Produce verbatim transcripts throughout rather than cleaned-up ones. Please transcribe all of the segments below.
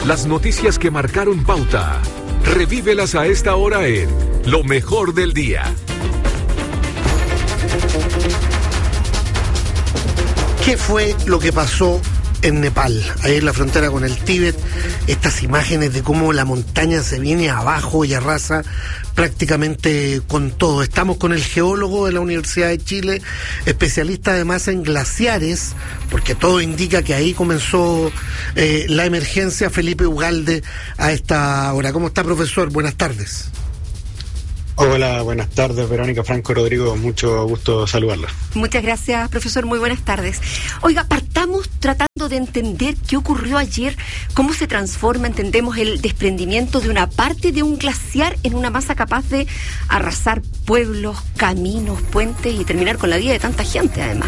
Las noticias que marcaron pauta. Revívelas a esta hora en Lo Mejor del Día. ¿Qué fue lo que pasó en Nepal, ahí en la frontera con el Tíbet? Estas imágenes de cómo la montaña se viene abajo y arrasa prácticamente con todo. Estamos con el geólogo de la Universidad de Chile, especialista además en glaciares, porque todo indica que ahí comenzó eh, la emergencia, Felipe Ugalde, a esta hora. ¿Cómo está, profesor? Buenas tardes. Hola, buenas tardes, Verónica, Franco, Rodrigo, mucho gusto saludarla. Muchas gracias, profesor, muy buenas tardes. Oiga, partamos tratando de entender qué ocurrió ayer, cómo se transforma, entendemos, el desprendimiento de una parte de un glaciar en una masa capaz de arrasar pueblos, caminos, puentes y terminar con la vida de tanta gente, además.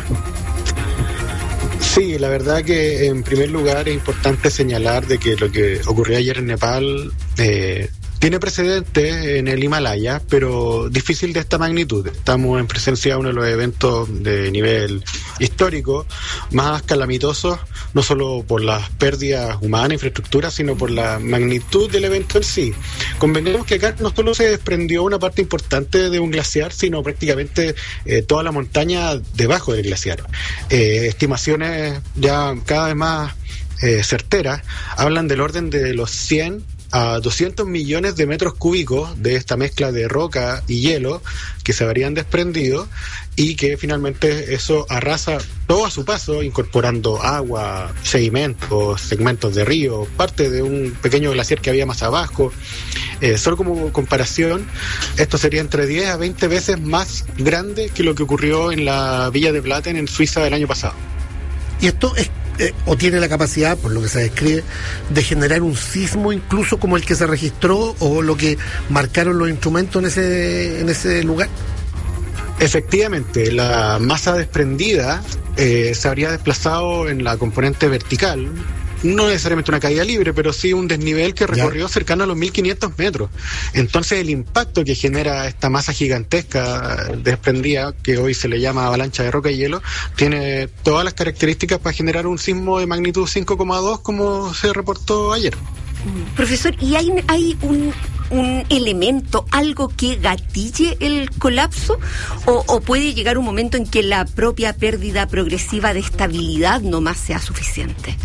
Sí, la verdad que en primer lugar es importante señalar de que lo que ocurrió ayer en Nepal eh, tiene precedentes en el Himalaya, pero difícil de esta magnitud. Estamos en presencia de uno de los eventos de nivel histórico más calamitosos, no solo por las pérdidas humanas, infraestructura, sino por la magnitud del evento en sí. Convengamos que acá no solo se desprendió una parte importante de un glaciar, sino prácticamente eh, toda la montaña debajo del glaciar. Eh, estimaciones ya cada vez más eh, certeras hablan del orden de los cien a doscientos millones de metros cúbicos de esta mezcla de roca y hielo que se habrían desprendido y que finalmente eso arrasa todo a su paso, incorporando agua, sedimentos, segmentos de río, parte de un pequeño glaciar que había más abajo. Eh, solo como comparación, esto sería entre diez a veinte veces más grande que lo que ocurrió en la Villa de Blatten en Suiza el año pasado. Y esto es Eh, o tiene la capacidad, por lo que se describe, de generar un sismo incluso como el que se registró o lo que marcaron los instrumentos en ese en ese lugar. Efectivamente, la masa desprendida eh, se habría desplazado en la componente vertical, no necesariamente una caída libre, pero sí un desnivel que recorrió ya cercano a los mil quinientos metros. Entonces el impacto que genera esta masa gigantesca desprendida, que hoy se le llama avalancha de roca y hielo, tiene todas las características para generar un sismo de magnitud cinco coma dos como se reportó ayer. Profesor, ¿y hay, hay un, un elemento, algo que gatille el colapso? ¿O, ¿O puede llegar un momento en que la propia pérdida progresiva de estabilidad nomás sea suficiente?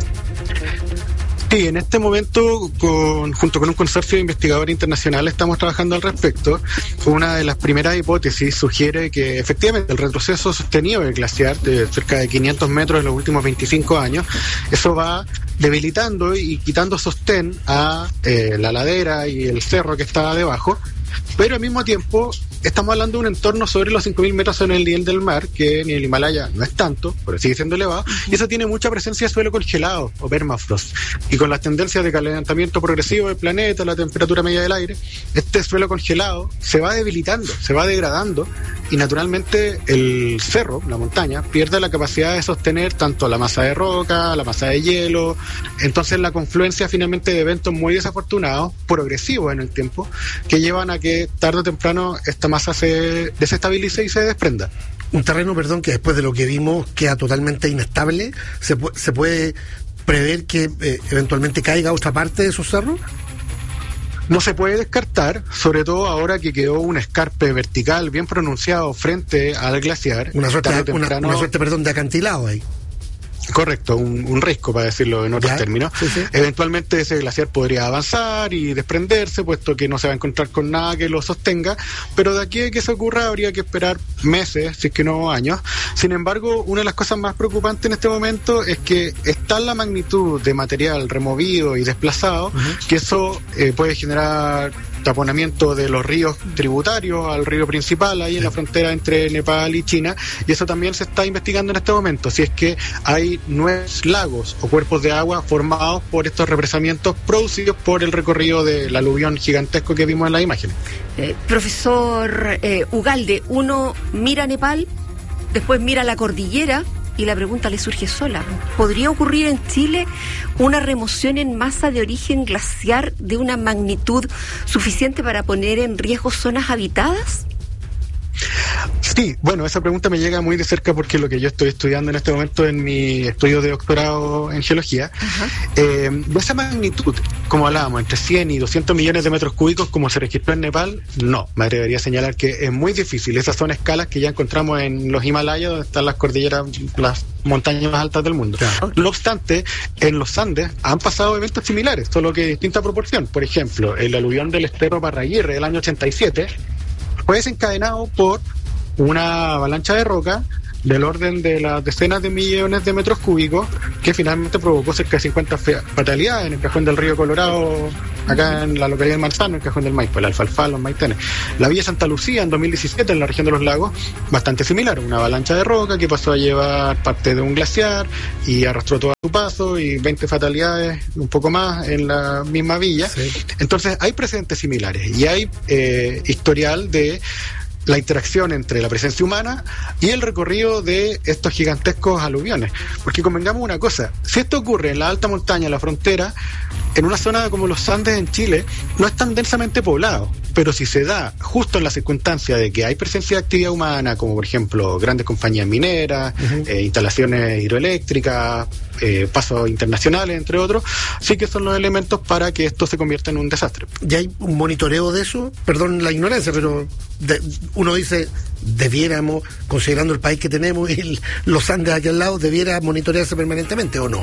Sí, en este momento, con, junto con un consorcio de investigadores internacionales, estamos trabajando al respecto. Una de las primeras hipótesis sugiere que efectivamente el retroceso sostenido del glaciar de cerca de quinientos metros en los últimos veinticinco años, eso va debilitando y quitando sostén a eh, la ladera y el cerro que está debajo, pero al mismo tiempo estamos hablando de un entorno sobre los cinco mil metros sobre el nivel del mar, que ni el Himalaya no es tanto, pero sigue siendo elevado, y eso tiene mucha presencia de suelo congelado o permafrost. Y con las tendencias de calentamiento progresivo del planeta, la temperatura media del aire, este suelo congelado se va debilitando, se va degradando, y naturalmente el cerro, la montaña, pierde la capacidad de sostener tanto la masa de roca, la masa de hielo. Entonces la confluencia finalmente de eventos muy desafortunados, progresivos en el tiempo, que llevan a que tarde o temprano esta masa se desestabilice y se desprenda. Un terreno, perdón, que después de lo que vimos queda totalmente inestable. ¿Se, pu- se puede prever que eh, eventualmente caiga otra parte de esos cerros? No se puede descartar, sobre todo ahora que quedó un escarpe vertical bien pronunciado frente al glaciar. Una suerte, Tarde o una, temprano, una suerte perdón, de acantilado ahí. Correcto, un, un risco, para decirlo en otros ya, términos. Sí, sí. Eventualmente ese glaciar podría avanzar y desprenderse, puesto que no se va a encontrar con nada que lo sostenga, pero de aquí a que eso ocurra habría que esperar meses, si es que no años. Sin embargo, una de las cosas más preocupantes en este momento es que está la magnitud de material removido y desplazado, uh-huh. que eso eh, puede generar taponamiento de los ríos tributarios al río principal, ahí en la frontera entre Nepal y China, y eso también se está investigando en este momento, si es que hay nuevos lagos o cuerpos de agua formados por estos represamientos producidos por el recorrido del aluvión gigantesco que vimos en las imágenes. Eh, profesor eh, Ugalde, uno mira Nepal, después mira la cordillera, y la pregunta le surge sola. ¿Podría ocurrir en Chile una remoción en masa de origen glaciar de una magnitud suficiente para poner en riesgo zonas habitadas? Sí, Sí, bueno, esa pregunta me llega muy de cerca porque lo que yo estoy estudiando en este momento en mi estudio de doctorado en geología, eh, de esa magnitud, como hablábamos, entre cien y doscientos millones de metros cúbicos, como se registró en Nepal, no, me atrevería a señalar que es muy difícil. Esas son escalas que ya encontramos en los Himalayas, donde están las cordilleras, las montañas más altas del mundo. Claro. No obstante, en los Andes han pasado eventos similares, solo que de distinta proporción. Por ejemplo, el aluvión del Estero Parraguirre del año ochenta y siete fue desencadenado por una avalancha de roca del orden de las decenas de millones de metros cúbicos, que finalmente provocó cerca de cincuenta fatalidades en el cajón del río Colorado, acá en la localidad de Manzano, el cajón del Maipo, el Alfalfa, los Maitenes. La Villa Santa Lucía en dos mil diecisiete, en la región de los lagos, bastante similar, una avalancha de roca que pasó a llevar parte de un glaciar y arrastró todo a su paso, y veinte fatalidades, un poco más, en la misma villa. Sí. Entonces hay precedentes similares y hay eh, historial de la interacción entre la presencia humana y el recorrido de estos gigantescos aluviones. Porque convengamos una cosa, si esto ocurre en la alta montaña, en la frontera, en una zona como los Andes en Chile, no es tan densamente poblado, pero si se da justo en la circunstancia de que hay presencia de actividad humana, como por ejemplo grandes compañías mineras, uh-huh. eh, instalaciones hidroeléctricas, eh, pasos internacionales, entre otros, sí que son los elementos para que esto se convierta en un desastre. ¿Y hay un monitoreo de eso? Perdón la ignorancia, pero de, uno dice, debiéramos, considerando el país que tenemos y el, los Andes aquí al lado, debiera monitorearse permanentemente, ¿o no?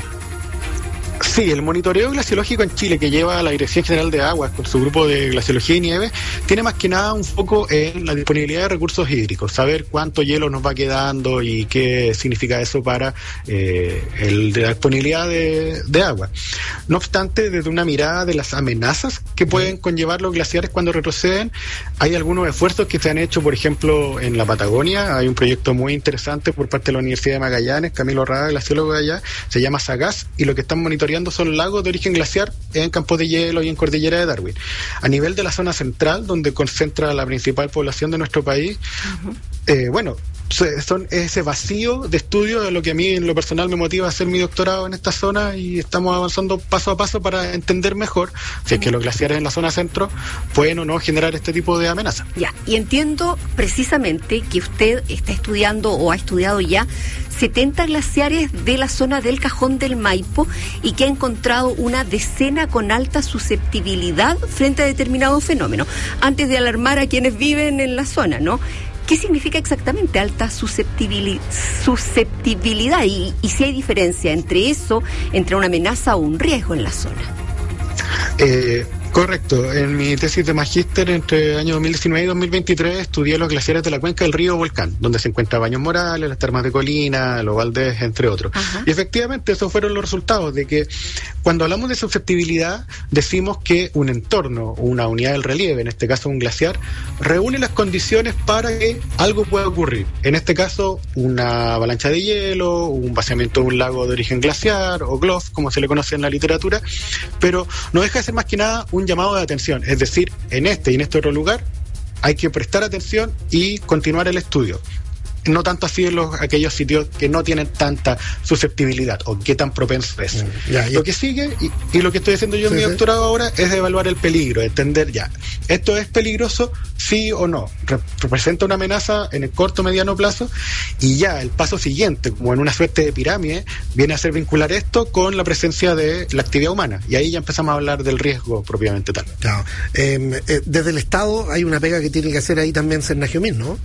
Sí, el monitoreo glaciológico en Chile que lleva la Dirección General de Aguas con su grupo de glaciología y nieve tiene más que nada un foco en la disponibilidad de recursos hídricos, saber cuánto hielo nos va quedando y qué significa eso para eh, el, de la disponibilidad de, de agua. No obstante, desde una mirada de las amenazas que pueden conllevar los glaciares cuando retroceden, hay algunos esfuerzos que se han hecho, por ejemplo, en la Patagonia. Hay un proyecto muy interesante por parte de la Universidad de Magallanes, Camilo Rada, glaciólogo de allá, se llama SAGAS, y lo que están monitoreando son lagos de origen glaciar en campos de hielo y en cordillera de Darwin. A nivel de la zona central, donde concentra la principal población de nuestro país, uh-huh. eh, bueno, son ese vacío de estudio de lo que a mí en lo personal me motiva a hacer mi doctorado en esta zona, y estamos avanzando paso a paso para entender mejor si es que los glaciares en la zona centro pueden o no generar este tipo de amenaza. Ya, y entiendo precisamente que usted está estudiando o ha estudiado ya setenta glaciares de la zona del Cajón del Maipo y que ha encontrado una decena con alta susceptibilidad frente a determinados fenómenos. Antes de alarmar a quienes viven en la zona, ¿no? ¿Qué significa exactamente alta susceptibilidad? susceptibilidad y, y si hay diferencia entre eso, entre una amenaza o un riesgo en la zona? Eh, correcto. En mi tesis de magíster entre el año dos mil diecinueve y dos mil veintitrés estudié los glaciares de la cuenca del río Volcán, donde se encuentra Baños Morales, las Termas de Colina, Los Valdés, entre otros. Ajá. Y efectivamente esos fueron los resultados de que cuando hablamos de susceptibilidad decimos que un entorno, una unidad del relieve, en este caso un glaciar, reúne las condiciones para que algo pueda ocurrir. En este caso una avalancha de hielo, un vaciamiento de un lago de origen glaciar o G L O F, como se le conoce en la literatura, pero no deja de ser más que nada un llamado de atención, es decir, en este y en este otro lugar hay que prestar atención y continuar el estudio. No tanto así en los, aquellos sitios que no tienen tanta susceptibilidad o qué tan propenso es. Ya, ya. Lo que sigue, y, y lo que estoy haciendo yo en sí, mi sí. doctorado ahora, es evaluar el peligro, entender ya, ¿esto es peligroso? Sí o no. Re- representa una amenaza en el corto o mediano plazo, y ya el paso siguiente, como en una suerte de pirámide, viene a ser vincular esto con la presencia de la actividad humana, y ahí ya empezamos a hablar del riesgo propiamente tal. Claro. Eh, eh, desde el Estado hay una pega que tiene que hacer ahí también Cernagiomín, ¿no?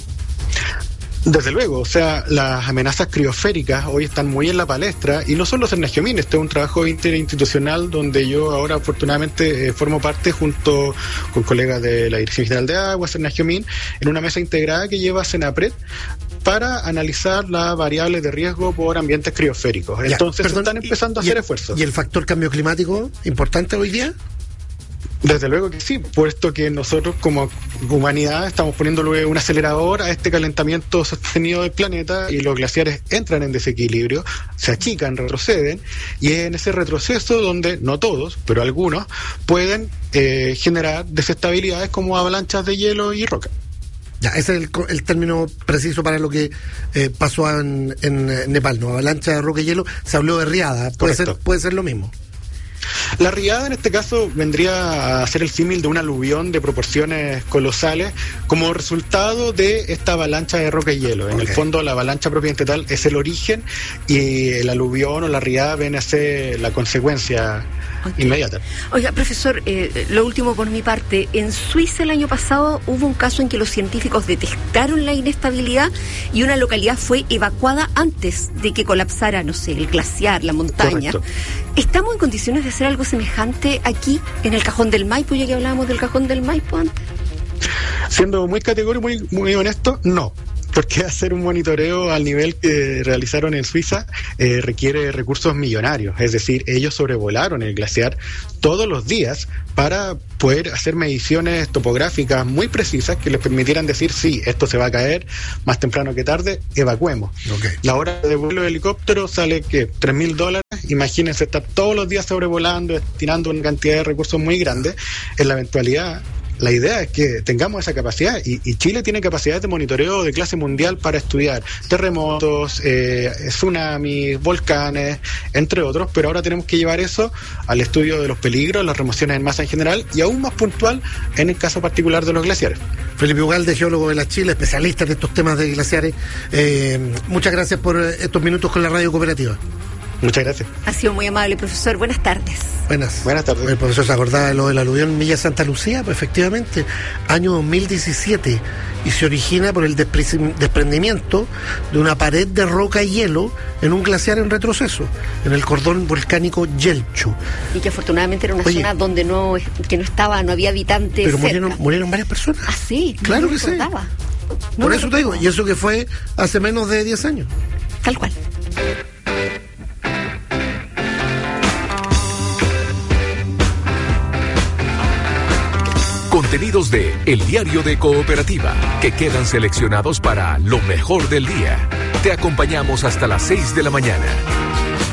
Desde luego, o sea, las amenazas criosféricas hoy están muy en la palestra, y no solo Cernagiomín, este es un trabajo interinstitucional donde yo ahora afortunadamente eh, formo parte junto con colegas de la Dirección General de Aguas, Cernagiomín, en una mesa integrada que lleva Senapred para analizar las variables de riesgo por ambientes criosféricos. Entonces ya, perdón, están empezando y, a hacer y, esfuerzos. ¿Y el factor cambio climático importante hoy día? Desde luego que sí, puesto que nosotros como humanidad estamos poniéndole un acelerador a este calentamiento sostenido del planeta, y los glaciares entran en desequilibrio, se achican, retroceden, y es en ese retroceso donde, no todos, pero algunos, pueden eh, generar desestabilidades como avalanchas de hielo y roca. Ya, ese es el, el término preciso para lo que eh, pasó en, en Nepal, ¿no? Avalancha de roca y hielo, se habló de riada, puede ser, puede ser lo mismo. La riada en este caso vendría a ser el símil de un aluvión de proporciones colosales como resultado de esta avalancha de roca y hielo. En okay. el fondo la avalancha propiamente tal es el origen y el aluvión o la riada viene a ser la consecuencia okay. inmediata. Oiga, profesor, eh, lo último por mi parte. En Suiza el año pasado hubo un caso en que los científicos detectaron la inestabilidad y una localidad fue evacuada antes de que colapsara, no sé, el glaciar, la montaña. Correcto. ¿Estamos en condiciones de hacer algo semejante aquí, en el Cajón del Maipo, ya que hablábamos del Cajón del Maipo antes? Siendo muy categórico, muy, muy honesto, no. Porque hacer un monitoreo al nivel que realizaron en Suiza eh, requiere recursos millonarios. Es decir, ellos sobrevolaron el glaciar todos los días para poder hacer mediciones topográficas muy precisas que les permitieran decir, sí, esto se va a caer más temprano que tarde, evacuemos. Okay. La hora de vuelo de helicóptero sale, ¿qué? tres mil dólares. Imagínense estar todos los días sobrevolando, destinando una cantidad de recursos muy grande. En la eventualidad, la idea es que tengamos esa capacidad y, y Chile tiene capacidades de monitoreo de clase mundial para estudiar terremotos, eh, tsunamis, volcanes, entre otros, pero ahora tenemos que llevar eso al estudio de los peligros, las remociones en masa en general y aún más puntual en el caso particular de los glaciares. Felipe Ugalde, geólogo de la Chile, especialista en estos temas de glaciares, eh, muchas gracias por estos minutos con la Radio Cooperativa. Muchas gracias. Ha sido muy amable, profesor. Buenas tardes. Buenas. Buenas tardes. El profesor se acordaba de lo del aluvión Villa Santa Lucía, pues efectivamente, año dos mil diecisiete, y se origina por el despre- desprendimiento de una pared de roca y hielo en un glaciar en retroceso, en el cordón volcánico Yelcho. Y que afortunadamente era una Oye, zona donde no que no estaba, no había habitantes. Pero cerca. murieron, murieron varias personas. Ah, sí. Claro no que sí. No por eso te digo, y eso que fue hace menos de diez años. Tal cual. Contenidos de El Diario de Cooperativa, que quedan seleccionados para lo mejor del día. Te acompañamos hasta las seis de la mañana.